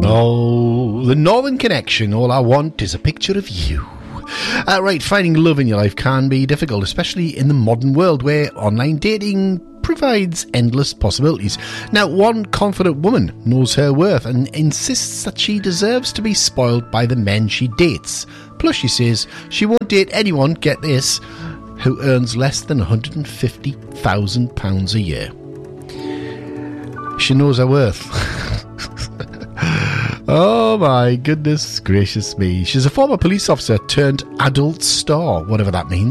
Oh, the Northern Connection. All I want is a picture of you. Right, finding love in your life can be difficult, especially in the modern world where online dating provides endless possibilities. Now, one confident woman knows her worth and insists that she deserves to be spoiled by the men she dates. Plus, she says she won't date anyone, get this, who earns less than £150,000 a year. She knows her worth. Oh my goodness gracious me. She's a former police officer turned adult star, whatever that means.